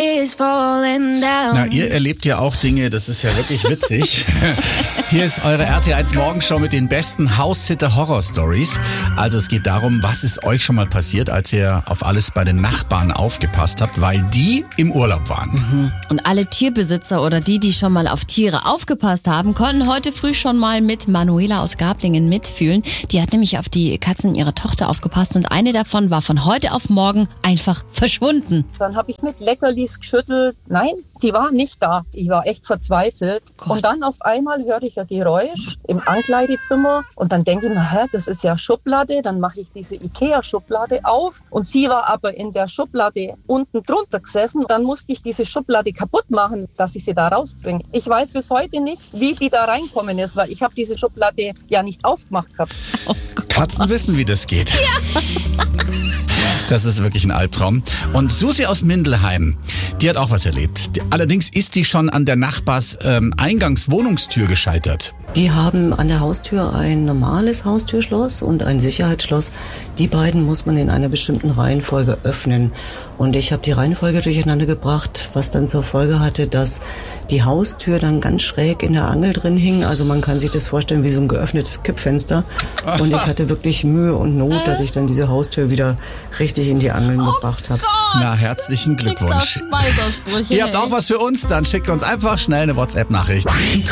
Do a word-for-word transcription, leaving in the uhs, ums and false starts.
is falling down. Na, ihr erlebt ja auch Dinge, das ist ja wirklich witzig. Hier ist eure R T eins Morgenshow mit den besten House-Sitter-Horror-Stories. Also es geht darum, was ist euch schon mal passiert, als ihr auf alles bei den Nachbarn aufgepasst habt, weil die im Urlaub waren. Mhm. Und alle Tierbesitzer oder die, die schon mal auf Tiere aufgepasst haben, konnten heute früh schon mal mit Manuela aus Gablingen mitfühlen. Die hat nämlich auf die Katzen ihrer Tochter aufgepasst und eine davon war von heute auf morgen einfach verschwunden. Dann habe ich mit Leckerlis geschüttelt. Nein, die war nicht da. Ich war echt verzweifelt. Gott. Und dann auf einmal höre ich ein Geräusch im Ankleidezimmer und dann denke ich mir, hä, das ist ja Schublade. Dann mache ich diese Ikea-Schublade auf und sie war aber in der Schublade unten drunter gesessen. Dann musste ich diese Schublade kaputt machen, dass ich sie da rausbringe. Ich weiß bis heute nicht, wie die da reinkommen ist, weil ich habe diese Schublade ja nicht aufgemacht gehabt. Oh Katzen wissen, wie das geht. Ja. Das ist wirklich ein Albtraum. Und Susi aus Mindelheim, die hat auch was erlebt. Allerdings ist die schon an der Nachbars ähm, Eingangswohnungstür gescheitert. Die haben an der Haustür ein normales Haustürschloss und ein Sicherheitsschloss. Die beiden muss man in einer bestimmten Reihenfolge öffnen. Und ich habe die Reihenfolge durcheinander gebracht, was dann zur Folge hatte, dass die Haustür dann ganz schräg in der Angel drin hing. Also man kann sich das vorstellen wie so ein geöffnetes Kippfenster. Und ich hatte wirklich Mühe und Not, dass ich dann diese Haustür wieder richtig in die Angeln oh gebracht habe. Na, herzlichen Glückwunsch. Ihr habt auch was für uns? Dann schickt uns einfach schnell eine WhatsApp-Nachricht.